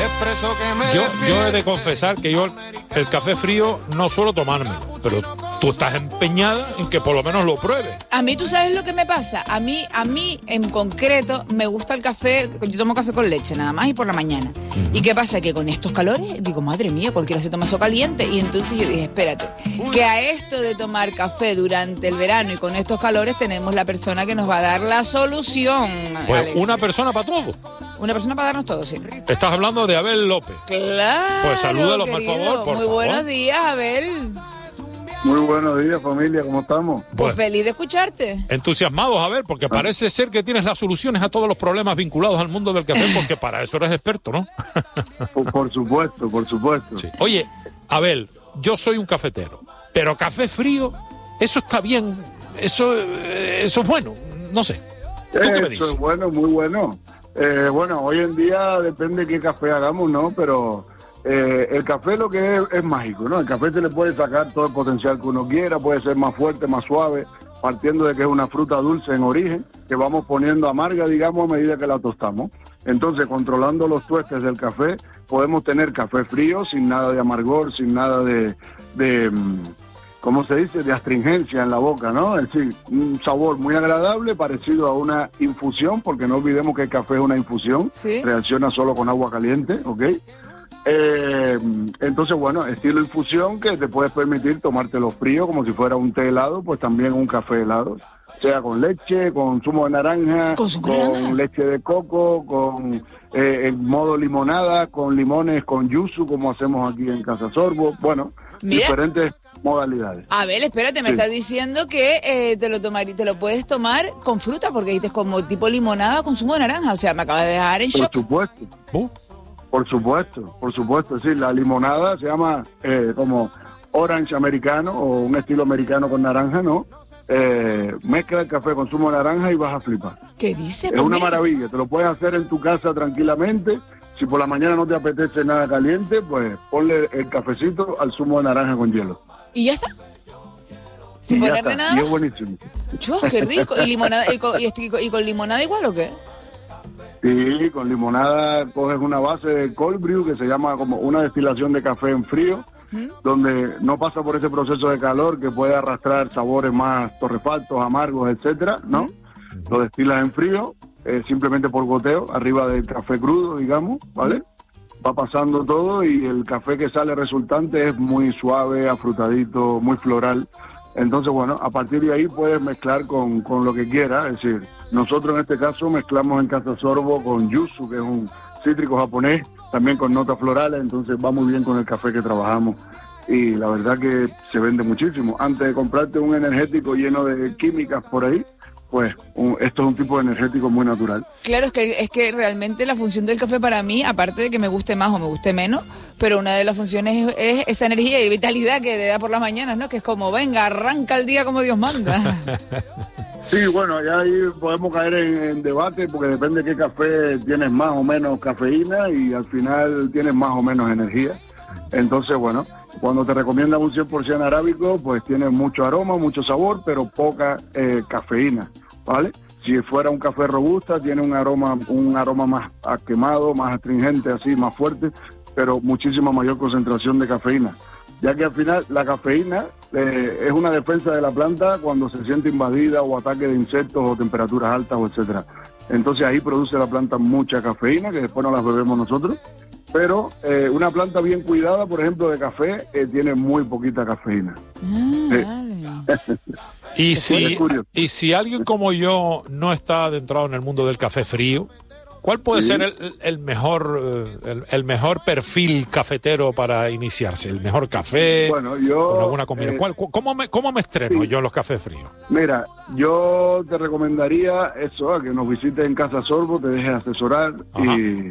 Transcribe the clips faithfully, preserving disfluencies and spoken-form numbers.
expreso que me Yo, yo he de confesar que yo el café frío no suelo tomármelo, pero tú estás empeñada en que por lo menos lo pruebes. A mí, ¿tú sabes lo que me pasa? A mí, a mí en concreto, me gusta el café, yo tomo café con leche nada más y por la mañana. Uh-huh. ¿Y qué pasa? Que con estos calores, digo, madre mía, cualquiera se toma eso caliente. Y entonces yo dije, espérate, que a esto de tomar café durante el verano y con estos calores tenemos la persona que nos va a dar la solución. Pues Alex. Una persona para todo. Una persona para darnos todo, sí. Estás hablando de Abel López. Claro. Pues salúdalo, por favor, por Muy favor. buenos días, Abel. Muy buenos días, familia, ¿cómo estamos? Pues, pues feliz de escucharte. Entusiasmados, a ver, porque parece ser que tienes las soluciones a todos los problemas vinculados al mundo del café, porque para eso eres experto, ¿no? Por, por supuesto, por supuesto. Sí. Oye, Abel, yo soy un cafetero, pero café frío, eso está bien, eso, eso es bueno, no sé. ¿Tú qué me dices? Eso es bueno, muy bueno. Eh, bueno, hoy en día depende qué café hagamos, ¿no? Pero... Eh, el café lo que es, es mágico, ¿no? El café se le puede sacar todo el potencial que uno quiera, puede ser más fuerte, más suave, partiendo de que es una fruta dulce en origen, que vamos poniendo amarga, digamos, a medida que la tostamos. Entonces, controlando los tuestes del café, podemos tener café frío, sin nada de amargor, sin nada de, de ¿cómo se dice?, de astringencia en la boca, ¿no? Es decir, un sabor muy agradable, parecido a una infusión, porque no olvidemos que el café es una infusión, ¿sí? Reacciona solo con agua caliente, ¿ok? Eh, entonces, bueno, estilo infusión que te puedes permitir tomártelo frío como si fuera un té helado, pues también un café helado, sea con leche, con zumo de naranja, con, con leche de coco, con eh, en modo limonada, con limones, con yuzu, como hacemos aquí en Casa Sorbo, bueno, Mira. diferentes modalidades. A ver, espérate, me sí. estás diciendo que eh, te lo tomar, te lo puedes tomar con fruta, porque dices como tipo limonada con zumo de naranja, o sea, me acabas de dejar en shock. Por supuesto. Uh. Por supuesto, por supuesto, sí, la limonada se llama eh, como orange americano o un estilo americano con naranja, ¿no? Eh, mezcla el café con zumo de naranja y vas a flipar. ¿Qué dice? Es pues una mira. maravilla, te lo puedes hacer en tu casa tranquilamente. Si por la mañana no te apetece nada caliente, pues ponle el cafecito al zumo de naranja con hielo. ¿Y ya está? ¿Sin y ponerle nada? Y es buenísimo. Chus, qué rico. ¿Y, limonada, y, con, y, y con limonada igual o qué? Sí, con limonada coges una base de cold brew que se llama como una destilación de café en frío, ¿Mm? donde no pasa por ese proceso de calor que puede arrastrar sabores más torrefactos, amargos, etcétera, ¿no? ¿Mm? Lo destilas en frío, eh, simplemente por goteo, arriba del café crudo, digamos, ¿vale? ¿Mm? Va pasando todo y el café que sale resultante es muy suave, afrutadito, muy floral. Entonces, bueno, a partir de ahí puedes mezclar con, con lo que quieras. Es decir, nosotros en este caso mezclamos en Casa Sorbo con yuzu, que es un cítrico japonés, también con notas florales, entonces va muy bien con el café que trabajamos. Y la verdad que se vende muchísimo. Antes de comprarte un energético lleno de químicas por ahí, pues un, esto es un tipo de energético muy natural. Claro, es que es que realmente la función del café para mí, aparte de que me guste más o me guste menos, pero una de las funciones es, es esa energía y vitalidad que te da por las mañanas, ¿no? Que es como, venga, arranca el día como Dios manda. Sí, bueno, ya ahí podemos caer en, en debate porque depende de qué café tienes más o menos cafeína y al final tienes más o menos energía. Entonces, bueno, cuando te recomiendan un cien por ciento arábico, pues tiene mucho aroma, mucho sabor, pero poca eh, cafeína, ¿vale? Si fuera un café robusta, tiene un aroma un aroma más quemado, más astringente, así, más fuerte, pero muchísima mayor concentración de cafeína. Ya que al final la cafeína eh, es una defensa de la planta cuando se siente invadida o ataque de insectos o temperaturas altas, o etcétera. Entonces ahí produce la planta mucha cafeína, que después no las bebemos nosotros. Pero eh, una planta bien cuidada, por ejemplo, de café, eh, tiene muy poquita cafeína. Ah, eh. vale. y, si, y si alguien como yo no está adentrado en el mundo del café frío, ¿cuál puede sí. ser el, el mejor el, el mejor perfil cafetero para iniciarse? ¿El mejor café? Bueno, yo... ¿Con alguna combinación? Eh, ¿Cuál, cómo, me, ¿Cómo me estreno sí. yo en los cafés fríos? Mira, yo te recomendaría eso, que nos visites en Casa Sorbo, te dejes asesorar y,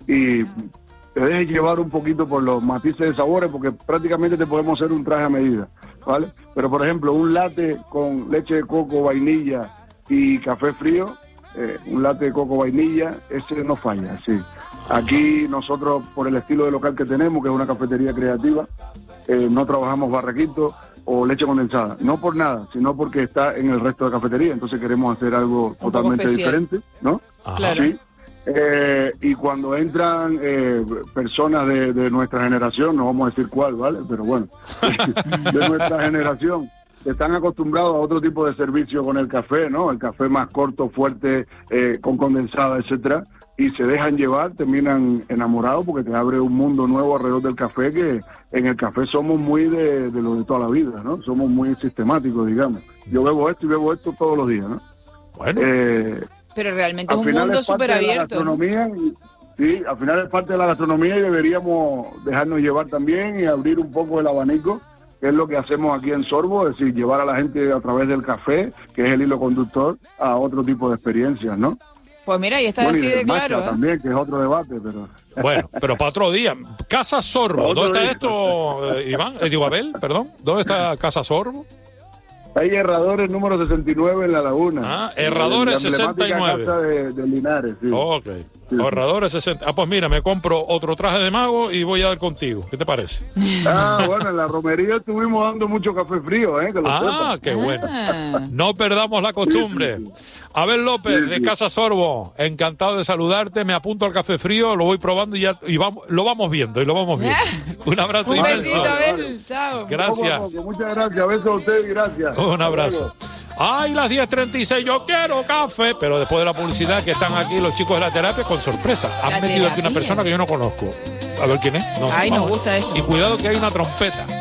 y te dejes llevar un poquito por los matices de sabores, porque prácticamente te podemos hacer un traje a medida, ¿vale? Pero, por ejemplo, un latte con leche de coco, vainilla y café frío, eh, un latte de coco, vainilla, ese no falla, sí. Aquí nosotros, por el estilo de local que tenemos, que es una cafetería creativa, eh, no trabajamos barraquito o leche condensada. No por nada, sino porque está en el resto de cafetería, entonces queremos hacer algo un totalmente diferente, ¿no? Claro. Sí. Eh, y cuando entran eh, personas de, de nuestra generación, no vamos a decir cuál, ¿vale? Pero bueno, de nuestra generación, que están acostumbrados a otro tipo de servicio con el café, ¿no? El café más corto, fuerte, eh, con condensada, etcétera, y se dejan llevar, terminan enamorados porque te abre un mundo nuevo alrededor del café, que en el café somos muy de, de lo de toda la vida, ¿no? Somos muy sistemáticos, digamos. Yo bebo esto y bebo esto todos los días, ¿no? Bueno. Eh, Pero realmente es un mundo súper abierto. Y, sí, al final es parte de la gastronomía y deberíamos dejarnos llevar también y abrir un poco el abanico, que es lo que hacemos aquí en Sorbo, es decir, llevar a la gente a través del café, que es el hilo conductor, a otro tipo de experiencias, ¿no? Pues mira, y está bueno, así y de claro, ¿eh? También, que es otro debate, pero... Bueno, pero para otro día. Casa Sorbo, ¿dónde está día. esto, eh, Iván? Eh, digo, Abel, perdón. ¿Dónde está Casa Sorbo? Hay Herradores número sesenta y nueve en La Laguna. Ah, Herradores sesenta y nueve. Casa de, de Linares, sí. Ok. Sí, Herradores sesenta. Ah, pues mira, me compro otro traje de mago y voy a dar contigo. ¿Qué te parece? Ah, bueno, en la romería estuvimos dando mucho café frío, ¿eh? Que lo ah, sepas. qué bueno. Ah. No perdamos la costumbre. Sí, sí, sí. Abel López, Sí, de sí. Casa Sorbo, encantado de saludarte. Me apunto al café frío, lo voy probando y, ya, y vamos, lo vamos viendo y lo vamos viendo. Un abrazo Un inmenso. besito, Abel. Chao. Gracias. Poco a poco. Muchas gracias. Besos a usted y gracias. Un abrazo. Ay, las diez treinta y seis, yo quiero café. Pero después de la publicidad que están aquí los chicos de la terapia, con sorpresa. Han La metido aquí una terapia. persona que yo no conozco. A ver quién es. No sé, Ay, nos vamos. gusta esto. Y cuidado que hay una trompeta.